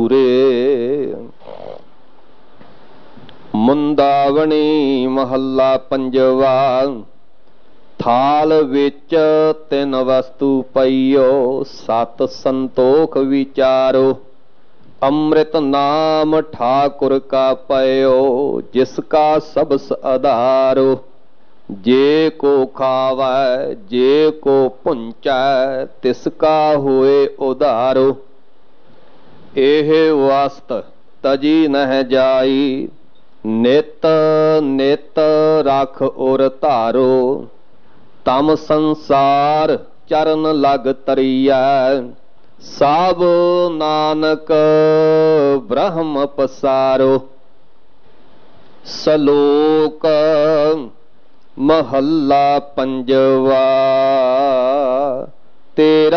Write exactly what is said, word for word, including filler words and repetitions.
ਪੂਰੇ। ਮੁੰਦਾਵਣੀ ਮਹੱਲਾ ਪੰਜਵਾ। ਥਾਲ ਵਿੱਚ ਤਿੰਨ ਵਸਤੂ ਪਈਓ, ਸਤ ਸੰਤੋਖ ਵਿਚਾਰੋ। ਅੰਮ੍ਰਿਤ ਨਾਮ ਠਾਕੁਰ ਕਾ ਪਇਓ, ਜਿਸ ਕਾ ਸਬਸ ਆਧਾਰੋ। ਜੇ ਕੋ ਖਾਵੈ ਜੇ ਕੋ ਪੁੰਚੈ, ਤਿਸ ਕਾ ਹੋਏ ਉਧਾਰੋ। ਇਹ ਵਸਤ ਤਜੀ ਨਹਿ ਜਾਈ, ਨਿਤ ਨਿਤ ਰਖ ਉਰ ਧਾਰੋ। ਤਮ ਸੰਸਾਰ ਚਰਨ ਲਗ ਤਰੀਐ, ਸਭ ਨਾਨਕ ਬ੍ਰਹਮ ਪਸਾਰੋ। ਸਲੋਕ ਮਹੱਲਾ ਪੰਜਵਾ। ਤੇਰਾ